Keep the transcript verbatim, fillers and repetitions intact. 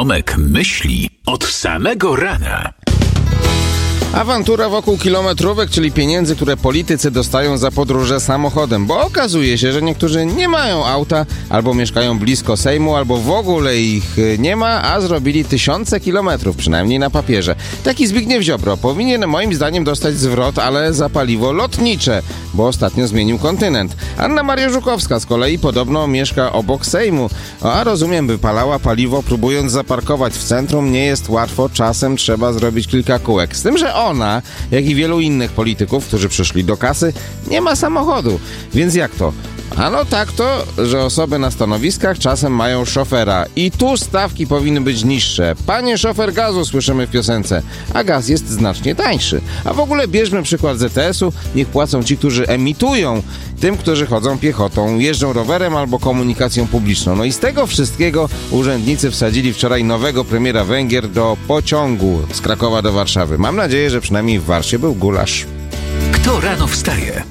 Tomek myśli od samego rana. Awantura wokół kilometrówek, czyli pieniędzy, które politycy dostają za podróże samochodem, bo okazuje się, że niektórzy nie mają auta, albo mieszkają blisko Sejmu, albo w ogóle ich nie ma, a zrobili tysiące kilometrów, przynajmniej na papierze. Taki Zbigniew Ziobro powinien moim zdaniem dostać zwrot, ale za paliwo lotnicze, bo ostatnio zmienił kontynent. Anna Maria Żukowska z kolei podobno mieszka obok Sejmu, a rozumiem, wypalała paliwo próbując zaparkować w centrum. Nie jest łatwo, czasem trzeba zrobić kilka kółek. Z tym, że ona, jak i wielu innych polityków, którzy przyszli do kasy, nie ma samochodu. Więc jak to? Ano tak to, że osoby na stanowiskach czasem mają szofera i tu stawki powinny być niższe. Panie szofer gazu, słyszymy w piosence, a gaz jest znacznie tańszy. A w ogóle bierzmy przykład Z T S-u, niech płacą ci, którzy emitują, tym, którzy chodzą piechotą, jeżdżą rowerem albo komunikacją publiczną. No i z tego wszystkiego urzędnicy wsadzili wczoraj nowego premiera Węgier do pociągu z Krakowa do Warszawy. Mam nadzieję, że przynajmniej w Warszawie był gulasz. Kto rano wstaje?